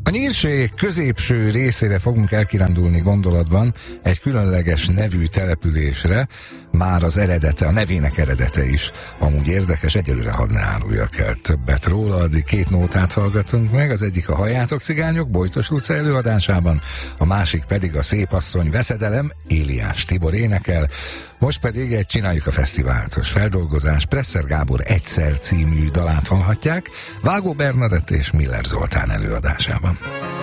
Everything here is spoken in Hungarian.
A Nyírség középső részére fogunk elkirándulni gondolatban egy különleges nevű településre, már az eredete, a nevének eredete is amúgy érdekes, egyelőre hadd ne áruljak el többet róla, addig két nótát hallgatunk meg, az egyik a Halljátok cigányok Bojtos Luca előadásában, a másik pedig a Szépasszony Veszedelem, Éliás Tibor énekel, most pedig egy Csináljuk a Fesztiváltos feldolgozás, Presser Gábor Egyszer című dalát hallhatják, Vágó Bernadett és Miller Zoltán előadásában.